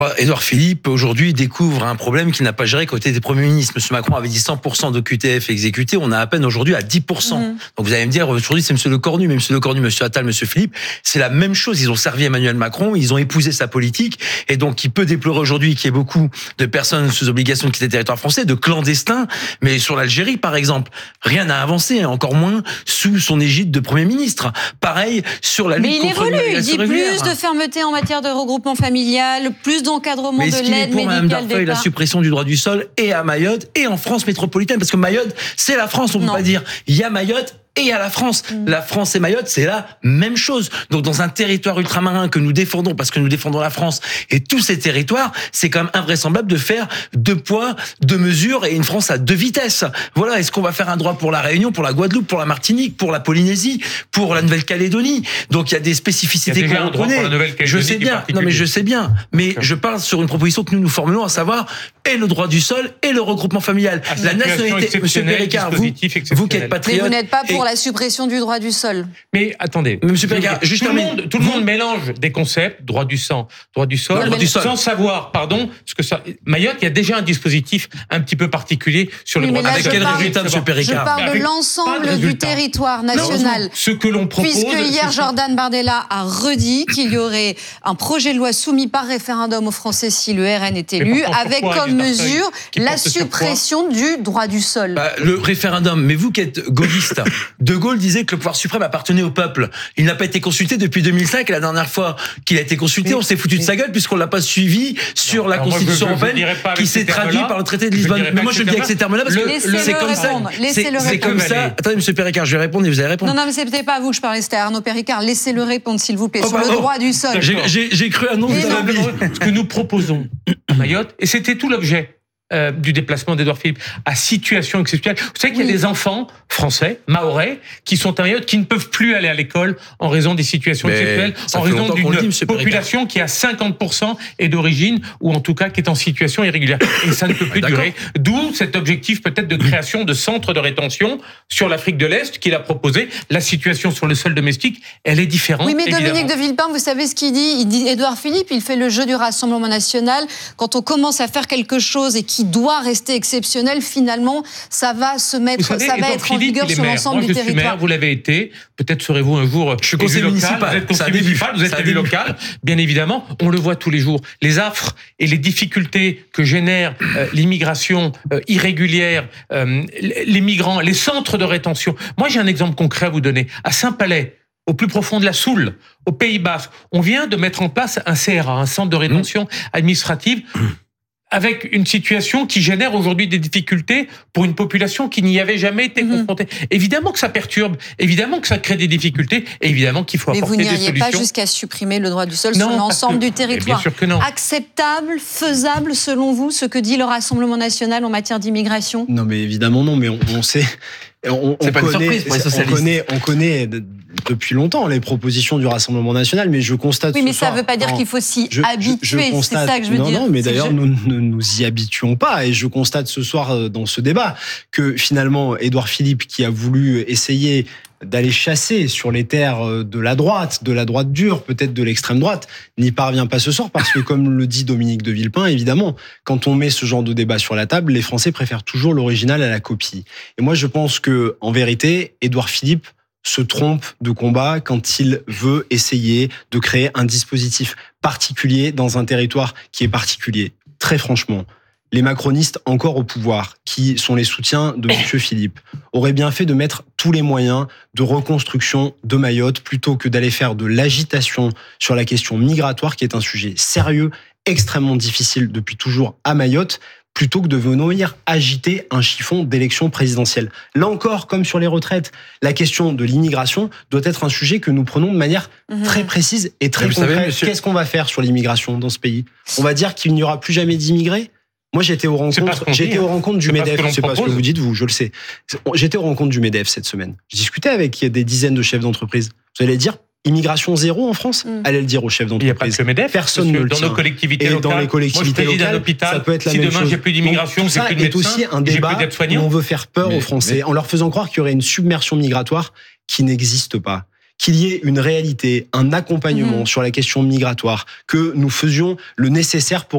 Édouard Philippe, aujourd'hui, découvre un problème qu'il n'a pas géré côté des premiers ministres. Monsieur Macron avait dit 100% d'OQTF exécutés. On a à peine aujourd'hui à 10%. Donc vous allez me dire, aujourd'hui, c'est monsieur Lecornu. Mais monsieur Lecornu, monsieur Attal, monsieur Philippe, c'est la même chose. Ils ont servi Emmanuel Macron, ils ont épousé sa politique. Et donc, il peut déplorer aujourd'hui qu'il y ait beaucoup de personnes sous obligation de quitter le territoire français, de clandestins. Mais sur l'Algérie, par exemple, rien n'a avancé, encore moins sous son égide de Premier ministre. Pareil sur la lutte contre l'immigration régulière. Mais il évolue, il dit plus de fermeté en matière de regroupement familial, plus d'encadrement de l'aide médicale d'État. La suppression du droit du sol et à Mayotte et en France métropolitaine, parce que Mayotte, c'est la France, on ne peut pas dire. Il y a Mayotte et à la France. La France et Mayotte, c'est la même chose. Donc, dans un territoire ultramarin que nous défendons, parce que nous défendons la France et tous ces territoires, c'est quand même invraisemblable de faire 2 poids, 2 mesures et une France à 2 vitesses. Voilà. Est-ce qu'on va faire un droit pour la Réunion, pour la Guadeloupe, pour la Martinique, pour la Polynésie, pour la Nouvelle-Calédonie? Donc, il y a des spécificités qu'on connaît. Je sais bien. Non, mais je sais bien. Mais je parle sur une proposition que nous formulons, à savoir, et le droit du sol et le regroupement familial. La nationalité, monsieur Péricard, vous qui êtes patriote. Mais vous n'êtes pas pour la suppression du droit du sol. Mais attendez, monsieur Péricard, tout le monde mélange des concepts, droit du sol, sans savoir, ce que ça. Mayotte, il y a déjà un dispositif un petit peu particulier sur le droit du sol. Avec quel résultat, monsieur Péricard? Je parle de l'ensemble du territoire national. Ce que l'on propose. Puisque hier, Jordan Bardella a redit qu'il y aurait un projet de loi soumis par référendum aux Français si le RN est élu, avec comme mesure la suppression du droit du sol. Le référendum, mais vous qui êtes gaulliste, De Gaulle disait que le pouvoir suprême appartenait au peuple. Il n'a pas été consulté depuis 2005, et la dernière fois qu'il a été consulté, on s'est foutu de sa gueule puisqu'on l'a pas suivi sur la Constitution européenne qui s'est traduit par le traité de Lisbonne. Mais moi je le dis avec ces termes-là parce que c'est comme ça. C'est comme ça. Attendez, monsieur Péricard, je vais répondre et vous allez répondre. Non, mais c'est peut-être pas à vous que je parlais, c'était à Arnaud Péricard. Laissez-le répondre, s'il vous plaît, sur le droit du sol. J'ai cru à ce que nous proposons à Mayotte, et c'était tout l'objet du déplacement d'Édouard Philippe, à situation exceptionnelle. Vous savez qu'il y a des enfants français, mahorais, qui sont à Mayotte, qui ne peuvent plus aller à l'école en raison des situations exceptionnelles, en raison d'une population qui à 50% est d'origine, ou en tout cas qui est en situation irrégulière. Et ça ne peut plus durer. D'où cet objectif peut-être de création de centres de rétention sur l'Afrique de l'Est qu'il a proposé. La situation sur le sol domestique, elle est différente. Oui, mais Dominique de Villepin, vous savez ce qu'il dit? Il dit, Édouard Philippe, il fait le jeu du Rassemblement national. Quand on commence à faire quelque chose et qui doit rester exceptionnel, finalement, ça va se mettre, ça va être en vigueur sur l'ensemble du territoire. Maire, vous l'avez été, peut-être serez-vous un jour conseiller municipal, vous êtes conseiller municipal, vous êtes élu local, bien évidemment, on le voit tous les jours. Les affres et les difficultés que génère l'immigration irrégulière, les migrants, les centres de rétention. Moi, j'ai un exemple concret à vous donner. À Saint-Palais, au plus profond de la Soule, au Pays Basque, on vient de mettre en place un CRA, un centre de rétention administrative, avec une situation qui génère aujourd'hui des difficultés pour une population qui n'y avait jamais été confrontée. Évidemment que ça perturbe, évidemment que ça crée des difficultés, et évidemment qu'il faut apporter des solutions. Mais vous n'iriez pas jusqu'à supprimer le droit du sol sur l'ensemble du territoire. Bien sûr que non. Acceptable, faisable, selon vous, ce que dit le Rassemblement national en matière d'immigration? Non, mais évidemment non, mais on sait... On connaît depuis longtemps les propositions du Rassemblement national, mais je constate. Oui, mais ça ne veut pas dire qu'il faut s'y habituer. C'est ça que je veux dire. Non, mais d'ailleurs, nous ne nous y habituons pas. Et je constate ce soir dans ce débat que finalement, Édouard Philippe, qui a voulu essayer d'aller chasser sur les terres de la droite dure, peut-être de l'extrême droite, n'y parvient pas ce soir parce que, comme le dit Dominique de Villepin, évidemment, quand on met ce genre de débat sur la table, les Français préfèrent toujours l'original à la copie. Et moi, je pense que, en vérité, Édouard Philippe se trompe de combat quand il veut essayer de créer un dispositif particulier dans un territoire qui est particulier. Très franchement, les macronistes encore au pouvoir, qui sont les soutiens de M. Philippe, auraient bien fait de mettre tous les moyens de reconstruction de Mayotte plutôt que d'aller faire de l'agitation sur la question migratoire, qui est un sujet sérieux, extrêmement difficile depuis toujours à Mayotte, plutôt que de venir agiter un chiffon d'élection présidentielle. Là encore, comme sur les retraites, la question de l'immigration doit être un sujet que nous prenons de manière très précise et très concrète. Qu'est-ce qu'on va faire sur l'immigration dans ce pays? On va dire qu'il n'y aura plus jamais d'immigrés? Moi, j'étais aux rencontres du MEDEF. C'est pas ce que vous dites, vous, je le sais. J'étais aux rencontres du MEDEF cette semaine. Je discutais avec des dizaines de chefs d'entreprise. Vous allez dire, immigration zéro en France? Allez le dire aux chefs d'entreprise. Il n'y a pas que le MEDEF. Personne ne le tient. Dans nos collectivités locales. Dans les collectivités locales, ça peut être la même chose. Si demain, j'ai plus d'immigration, j'ai plus de médecins, c'est aussi un débat où on veut faire peur aux Français en leur faisant croire qu'il y aurait une submersion migratoire qui n'existe pas. Qu'il y ait une réalité, un accompagnement sur la question migratoire, que nous faisions le nécessaire pour